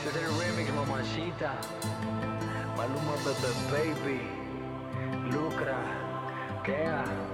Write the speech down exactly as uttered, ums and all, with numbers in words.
Ese es el remix, mamacita. Maluma, bebé, baby. Lucra. Kea.